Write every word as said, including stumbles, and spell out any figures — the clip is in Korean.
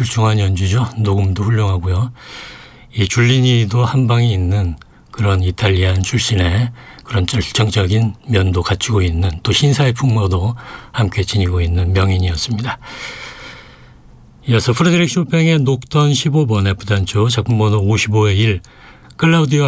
출중한 연주죠. 녹음도 훌륭하고요. 이 줄리니도 한 방이 있는 그런 이탈리안 출신의 그런 절정적인 면도 갖추고 있는, 또 신사의 풍모도 함께 지니고 있는 명인이었습니다. 이어서 프레드릭 쇼팽의 녹턴 십오 번 F단조 작품 번호 오십오의 일, 클라우디오